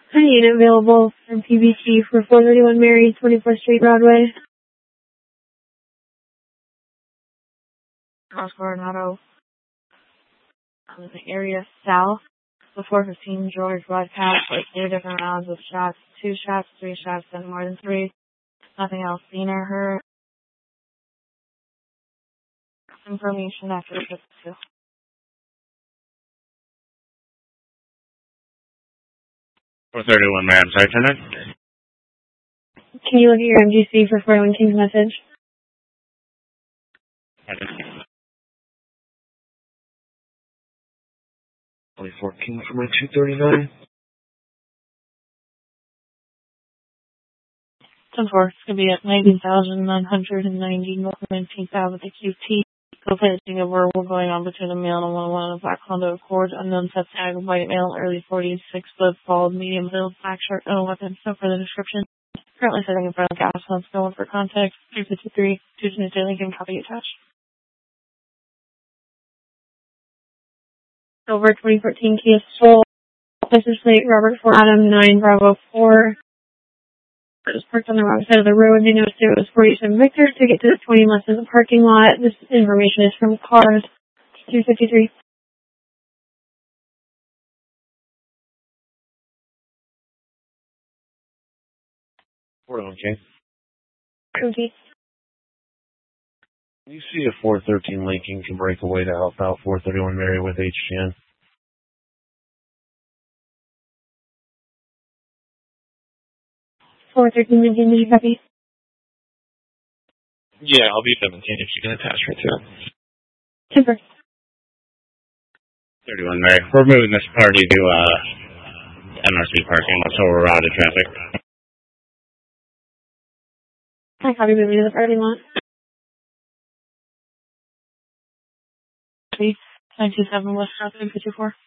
Any unit available from PBT for 431 Mary, 24th Street, Broadway. Cross Coronado. In the area south. The 415 George broadcast like 3 different rounds of shots, 2 shots, 3 shots, and more than 3. Nothing else seen or heard. Information after the 52. 431, ma'am. Sorry, turn it. Can you look at your MGC for 41 King's message? 24 King for my 239. 10-4, it's going to be at 90,990 North 19th Ave at the QT. Co-planting of verbal going on between a male and a woman on a black Honda Accord, unknown set tag, white male, early 40s, 6 foot, bald, medium build, black shirt, no weapon, no further description. Currently sitting in front of gas pumps, going for contact, 353, Tuesday, Lincoln, copy attached. Silver 2014 Kia Soul. License plate Robert 4 Adam 9 Bravo 4. It was parked on the wrong side of the road. They noticed it was 47 Victor to get to the 20 left in the parking lot. This information is from Cars 253. Okay. Cookie. You see a 413 Lincoln can break away to help out 431 Mary with HGN. Lincoln, did you copy? Yeah, I'll be 17 if you can attach her to it. Timber. 31 Mary. We're moving this party to NRC parking, so we're out of traffic. I copy moving to the parking lot. 927 West South 54.